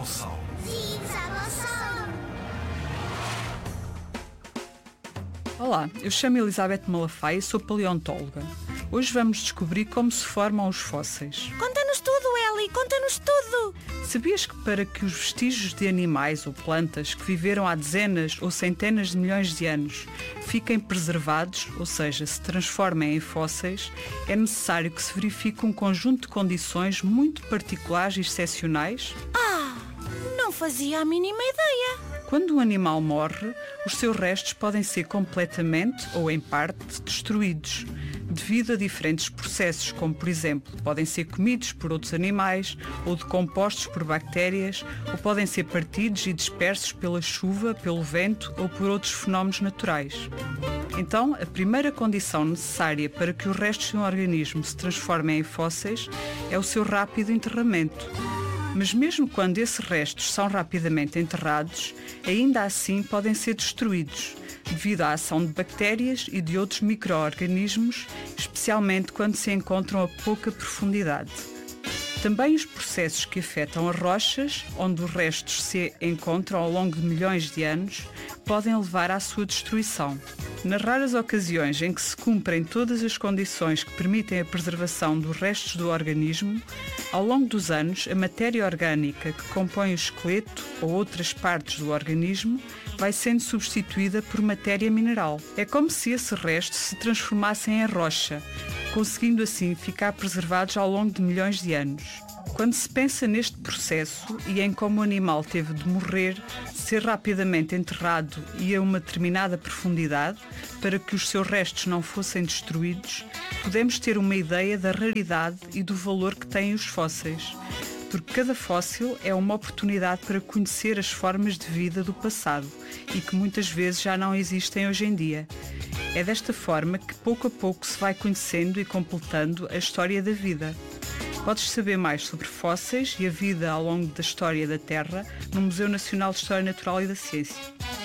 Dinossauro. Olá, eu chamo Elizabeth Malafaia e sou paleontóloga. Hoje vamos descobrir como se formam os fósseis. Conta-nos tudo, Ellie, conta-nos tudo! Sabias que para que os vestígios de animais ou plantas que viveram há dezenas ou centenas de milhões de anos fiquem preservados, ou seja, se transformem em fósseis, é necessário que se verifique um conjunto de condições muito particulares e excepcionais? Não fazia a mínima ideia. Quando um animal morre, os seus restos podem ser completamente ou em parte destruídos, devido a diferentes processos, como por exemplo, podem ser comidos por outros animais ou decompostos por bactérias, ou podem ser partidos e dispersos pela chuva, pelo vento ou por outros fenómenos naturais. Então, a primeira condição necessária para que os restos de um organismo se transformem em fósseis é o seu rápido enterramento. Mas mesmo quando esses restos são rapidamente enterrados, ainda assim podem ser destruídos, devido à ação de bactérias e de outros micro-organismos, especialmente quando se encontram a pouca profundidade. Também os processos que afetam as rochas, onde os restos se encontram ao longo de milhões de anos, podem levar à sua destruição. Nas raras ocasiões em que se cumprem todas as condições que permitem a preservação dos restos do organismo, ao longo dos anos, a matéria orgânica que compõe o esqueleto ou outras partes do organismo vai sendo substituída por matéria mineral. É como se esses restos se transformassem em rocha, conseguindo assim ficar preservados ao longo de milhões de anos. Quando se pensa neste processo e em como o animal teve de morrer, ser rapidamente enterrado e a uma determinada profundidade, para que os seus restos não fossem destruídos, podemos ter uma ideia da raridade e do valor que têm os fósseis, porque cada fóssil é uma oportunidade para conhecer as formas de vida do passado e que muitas vezes já não existem hoje em dia. É desta forma que pouco a pouco se vai conhecendo e completando a história da vida. Podes saber mais sobre fósseis e a vida ao longo da história da Terra no Museu Nacional de História Natural e da Ciência.